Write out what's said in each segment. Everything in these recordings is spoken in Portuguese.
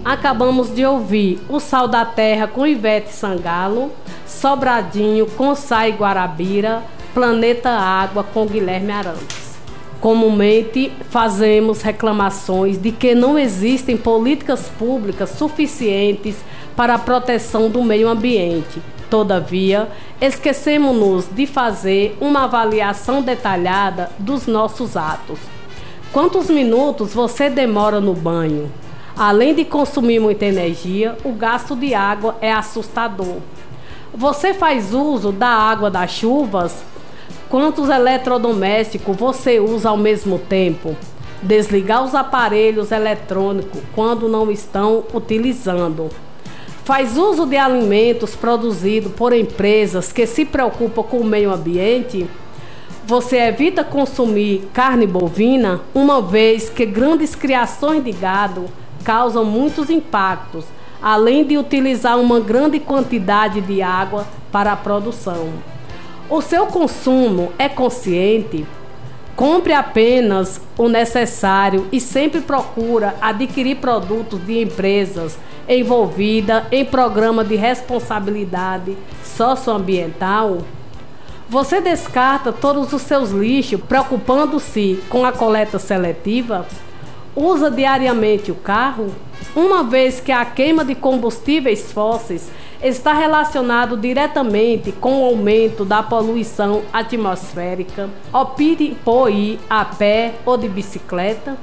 Acabamos de ouvir O Sal da Terra com Ivete Sangalo, Sobradinho com Sai Guarabira, Planeta Água com Guilherme Arantes. Comumente fazemos reclamações de que não existem políticas públicas suficientes para a proteção do meio ambiente. Todavia, esquecemos-nos de fazer uma avaliação detalhada dos nossos atos. Quantos minutos você demora no banho? Além de consumir muita energia, o gasto de água é assustador. Você faz uso da água das chuvas? Quantos eletrodomésticos você usa ao mesmo tempo? Desligar os aparelhos eletrônicos quando não estão utilizando. Faz uso de alimentos produzidos por empresas que se preocupam com o meio ambiente? Você evita consumir carne bovina, uma vez que grandes criações de gado causam muitos impactos, além de utilizar uma grande quantidade de água para a produção. O seu consumo é consciente? Compre apenas o necessário e sempre procura adquirir produtos de empresas envolvidas em programa de responsabilidade socioambiental. Você descarta todos os seus lixos preocupando-se com a coleta seletiva? Usa diariamente o carro? Uma vez que a queima de combustíveis fósseis está relacionado diretamente com o aumento da poluição atmosférica, opte por ir a pé ou de bicicleta?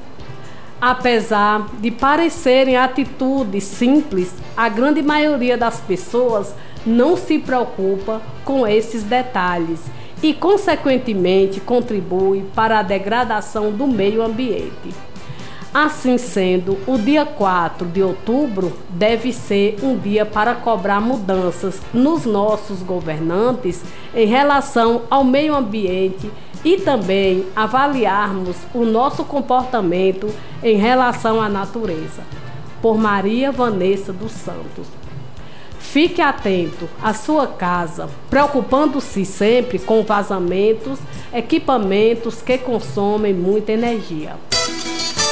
Apesar de parecerem atitudes simples, a grande maioria das pessoas não se preocupa com esses detalhes e, consequentemente, contribui para a degradação do meio ambiente. Assim sendo, o dia 4 de outubro deve ser um dia para cobrar mudanças nos nossos governantes em relação ao meio ambiente e também avaliarmos o nosso comportamento em relação à natureza. Por Maria Vanessa dos Santos. Fique atento à sua casa, preocupando-se sempre com vazamentos, equipamentos que consomem muita energia.